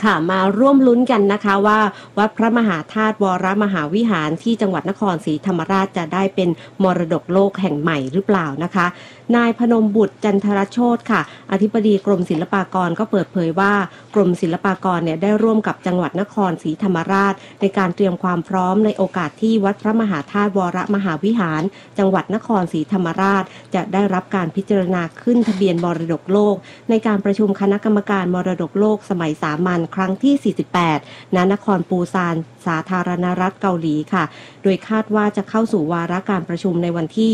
ค่ะมาร่วมลุ้นกันนะคะว่าวัดพระมหาธาตุวรมหาวิหารที่จังหวัดนครศรีธรรมราชจะได้เป็นมรดกโลกแห่งใหม่หรือเปล่านะคะนายพนมบุตรจันทรโชติค่ะอธิบดีกรมศิลปากรก็เปิดเผยว่ากรมศิลปากรเนี่ยได้ร่วมกับจังหวัดนครศรีธรรมราชในการเตรียมความพร้อมในโอกาสที่วัดพระมหาธาตุวรมหาวิหารจังหวัดนครศรีธรรมราชจะได้รับการพิจารณาขึ้นทะเบียนมรดกโลกในการประชุมคณะกรรมการมรดกโลกสมัยสามัญครั้งที่ 48 ณ นครปูซานสาธารณรัฐเกาหลีค่ะโดยคาดว่าจะเข้าสู่วาระการประชุมในวันที่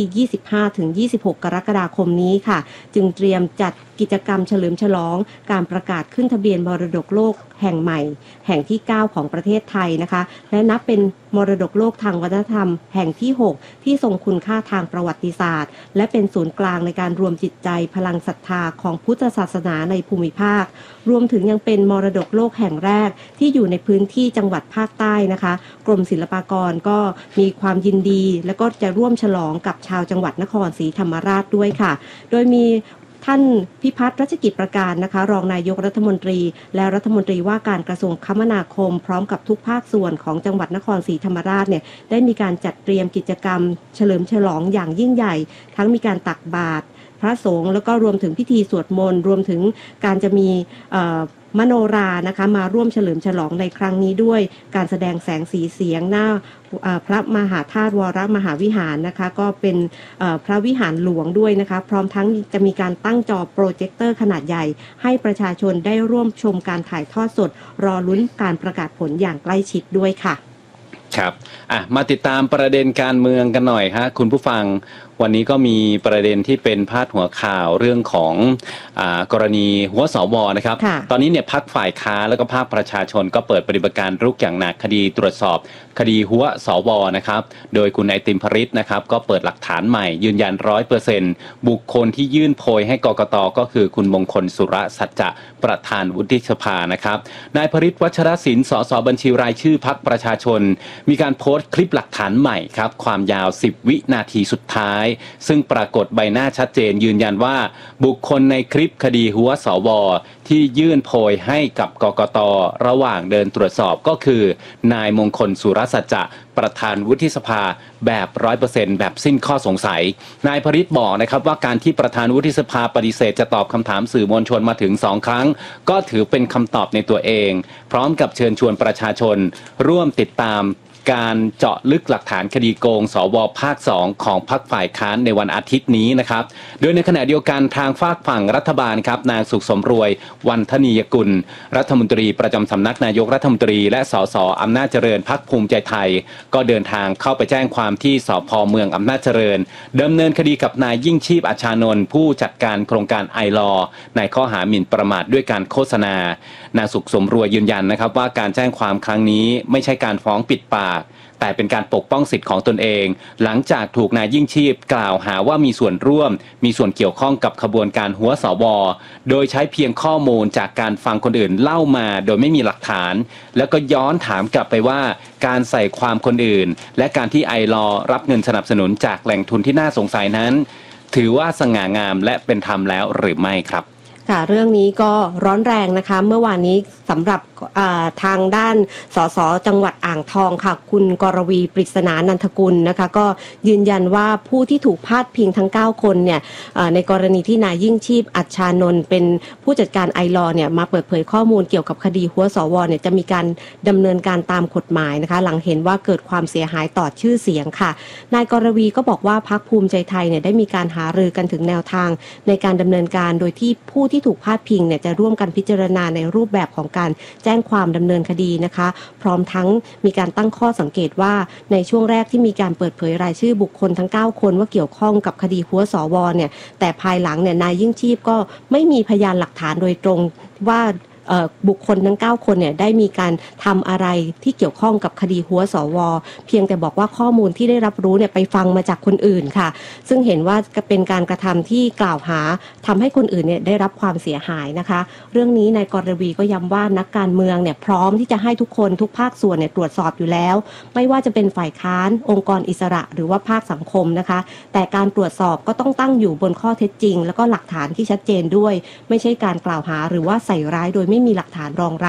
25-26 กรกฎาคมนี้ค่ะจึงเตรียมจัดกิจกรรมเฉลิมฉลองการประกาศขึ้นทะเบียนมรดกโลกแห่งใหม่แห่งที่ 9 ของประเทศไทยนะคะและนับเป็นมรดกโลกทางวัฒนธรรมแห่งที่ 6 ที่ทรงคุณค่าทางประวัติศาสตร์และเป็นศูนย์กลางในการรวมจิตใจพลังศรัทธาของพุทธศาสนาในภูมิภาครวมถึงยังเป็นมรดกโลกแห่งแรกที่อยู่ในพื้นที่จังหวัดภาคใต้นะคะกรมศิลปากรก็มีความยินดีและก็จะร่วมฉลองกับชาวจังหวัดนครศรีธรรมราชด้วยค่ะโดยมีท่านพิพัฒน์รัชกิจประการนะคะรองนายกรัฐมนตรีและรัฐมนตรีว่าการกระทรวงคมนาคมพร้อมกับทุกภาคส่วนของจังหวัดนครศรีธรรมราชเนี่ยได้มีการจัดเตรียมกิจกรรมเฉลิมฉลองอย่างยิ่งใหญ่ทั้งมีการตักบาตรพระสงฆ์แล้วก็รวมถึงพิธีสวดมนต์รวมถึงการจะมีมโนรานะคะมาร่วมเฉลิมฉลองในครั้งนี้ด้วยการแสดงแสงสีเสียงหน้าพระมหาธาตุวรมหาวิหารนะคะก็เป็นพระวิหารหลวงด้วยนะคะพร้อมทั้งจะมีการตั้งจอโปรเจคเตอร์ขนาดใหญ่ให้ประชาชนได้ร่วมชมการถ่ายทอดสดรอลุ้นการประกาศผลอย่างใกล้ชิดด้วยค่ะครับมาติดตามประเด็นการเมืองกันหน่อยฮะคุณผู้ฟังวันนี้ก็มีประเด็นที่เป็นพาดหัวข่าวเรื่องของกรณีหัวสวนะครับตอนนี้เนี่ยพรรคฝ่ายค้านแล้วก็ภาคประชาชนก็เปิดปฏิบัติการรุกอย่างหนักคดีตรวจสอบคดีหัวสวนะครับโดยคุณไอติมพริตนะครับก็เปิดหลักฐานใหม่ยืนยัน 100% บุคคลที่ยื่นโพยให้กกต.ก็คือคุณมงคลสุรสัจจะประธานวุฒิสภานะครับนายพริตวัชรศิลป์สสบัญชีรายชื่อพรรคประชาชนมีการโพสต์คลิปหลักฐานใหม่ครับความยาว10วินาทีสุดท้ายซึ่งปรากฏใบหน้าชัดเจนยืนยันว่าบุคคลในคลิปคดีหัวสวที่ยื่นโพยให้กับกกต.ระหว่างเดินตรวจสอบก็คือนายมงคลสุรสัจจะประธานวุฒิสภาแบบ 100% แบบสิ้นข้อสงสัยนายพริตบอกนะครับว่าการที่ประธานวุฒิสภาปฏิเสธจะตอบคำถามสื่อมวลชนมาถึง2 ครั้งก็ถือเป็นคำตอบในตัวเองพร้อมกับเชิญชวนประชาชนร่วมติดตามการเจาะลึกหลักฐานคดีโกงสวภาค2ของพรรคฝ่ายค้านในวันอาทิตย์นี้นะครับโดยในขณะเดียวกันทางฝากฝั่งรัฐบาลครับนางสุขสมรวยวันธนียกุลรัฐมนตรีประจำสำนักนายกรัฐมนตรีและสสอำนาจเจริญพรรคภูมิใจไทยก็เดินทางเข้าไปแจ้งความที่สภ.เมืองอำนาจเจริญดำเนินคดีกับนายยิ่งชีพอัชชานนท์ผู้จัดการโครงการไอลอในข้อหาหมิ่นประมาทด้วยการโฆษณานางสุขสมรวยยืนยันนะครับว่าการแจ้งความครั้งนี้ไม่ใช่การฟ้องปิดปากแต่เป็นการปกป้องสิทธิ์ของตนเองหลังจากถูกนายยิ่งชีพกล่าวหาว่ามีส่วนร่วมมีส่วนเกี่ยวข้องกับขบวนการหัวสวโดยใช้เพียงข้อมูลจากการฟังคนอื่นเล่ามาโดยไม่มีหลักฐานแล้วก็ย้อนถามกลับไปว่าการใส่ความคนอื่นและการที่ไอลอรับเงินสนับสนุนจากแหล่งทุนที่น่าสงสัยนั้นถือว่าสง่างามและเป็นธรรมแล้วหรือไม่ครับค่ะเรื่องนี้ก็ร้อนแรงนะคะเมื่อวานนี้สำหรับทางด้านสสจังหวัดอ่างทองค่ะคุณกรวีปริศนานันทกุลนะคะก็ยืนยันว่าผู้ที่ถูกพาดพิงทั้ง9คนเนี่ยในกรณีที่นายยิ่งชีพอัชชานนท์เป็นผู้จัดการไอลอเนี่ยมาเปิดเผยข้อมูลเกี่ยวกับคดีหัวสวเนี่ยจะมีการดำเนินการตามกฎหมายนะคะหลังเห็นว่าเกิดความเสียหายต่อชื่อเสียงค่ะนายกรวีก็บอกว่าพรรคภูมิใจไทยเนี่ยได้มีการหารือกันถึงแนวทางในการดำเนินการโดยที่ผู้ที่ถูกพาดพิงเนี่ยจะร่วมกันพิจารณาในรูปแบบของการแจ้งความดำเนินคดีนะคะพร้อมทั้งมีการตั้งข้อสังเกตว่าในช่วงแรกที่มีการเปิดเผยรายชื่อบุคคลทั้ง9คนว่าเกี่ยวข้องกับคดีหัวสวเนี่ยแต่ภายหลังเนี่ยนายยิ่งชีพก็ไม่มีพยานหลักฐานโดยตรงว่าบุคคลทั้ง9คนเนี่ยได้มีการทำอะไรที่เกี่ยวข้องกับคดีหัวสวเพียงแต่บอกว่าข้อมูลที่ได้รับรู้เนี่ยไปฟังมาจากคนอื่นค่ะซึ่งเห็นว่าเป็นการกระทำที่กล่าวหาทำให้คนอื่นเนี่ยได้รับความเสียหายนะคะเรื่องนี้นายกรวีก็ย้ำว่านักการเมืองเนี่ยพร้อมที่จะให้ทุกคนทุกภาคส่วนเนี่ยตรวจสอบอยู่แล้วไม่ว่าจะเป็นฝ่ายค้านองค์กรอิสระหรือว่าภาคสังคมนะคะแต่การตรวจสอบก็ต้องตั้งอยู่บนข้อเท็จจริงแล้วก็หลักฐานที่ชัดเจนด้วยไม่ใช่การกล่าวหาหรือว่าใส่ร้ายโดยไม่มีหลักฐานรองรับ